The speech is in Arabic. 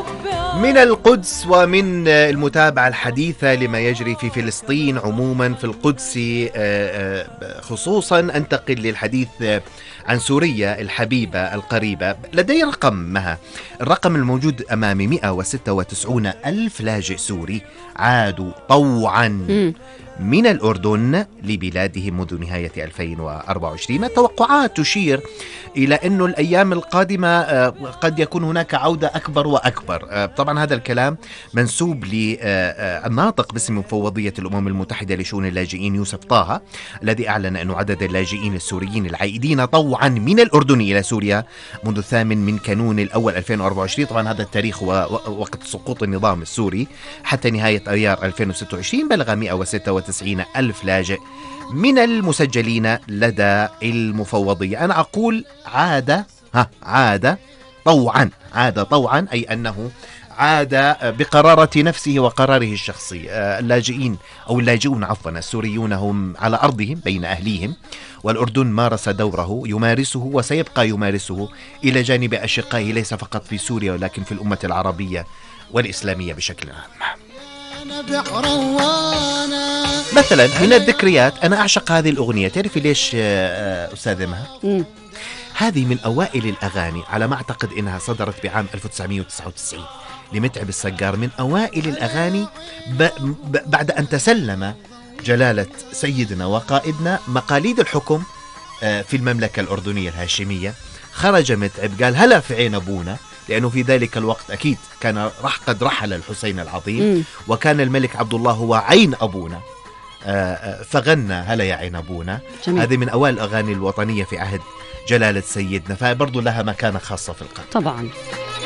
من القدس ومن المتابعة الحديثة لما يجري في فلسطين عموما، في القدس خصوصا أنتقل للحديث عن سوريا الحبيبة القريبة. لدي رقم مها، الرقم الموجود أمامي 196 ألف لاجئ سوري عادوا طوعا من الأردن لبلادهم منذ نهاية 2024. التوقعات تشير إلى أن الأيام القادمة قد يكون هناك عودة أكبر وأكبر. طبعا هذا الكلام منسوب للناطق باسم مفوضية الأمم المتحدة لشؤون اللاجئين يوسف طه، الذي أعلن أن عدد اللاجئين السوريين العائدين طوعا من الأردن إلى سوريا منذ 8 من كانون الأول 2024، طبعا هذا التاريخ وقت سقوط النظام السوري، حتى نهاية أيار 2026 بلغ 196 ألف لاجئ من المسجلين لدى المفوضية. أنا أقول عاد طوعا، أي أنه عاد بقرارة نفسه وقراره الشخصي. اللاجئون السوريون هم على أرضهم بين أهليهم، والأردن مارس دوره، يمارسه وسيبقى يمارسه إلى جانب أشقائه، ليس فقط في سوريا ولكن في الأمة العربية والإسلامية بشكل عام. مثلا من الذكريات، أنا أعشق هذه الأغنية، تعرفي ليش أستاذ مها؟ هذه من أوائل الأغاني على ما أعتقد إنها صدرت بعام 1999 لمتعب السجار، من أوائل الأغاني بعد أن تسلم جلالة سيدنا وقائدنا مقاليد الحكم في المملكة الأردنية الهاشمية. خرج متعب قال هلا في عين أبونا، لأنه في ذلك الوقت أكيد كان قد رحل الحسين العظيم، وكان الملك عبد الله هو عين أبونا، فغنى هلا يا عين أبونا. هذه من أوائل الأغاني الوطنية في عهد جلالة سيدنا، فبرضو لها مكانة خاصة في القلب طبعا.